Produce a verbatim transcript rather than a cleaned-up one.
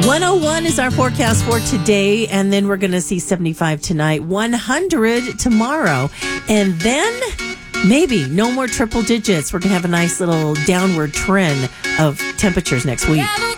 one oh one is our forecast for today, and then we're going to see seventy-five tonight, one hundred tomorrow, and then maybe no more triple digits. We're going to have a nice little downward trend of temperatures next week.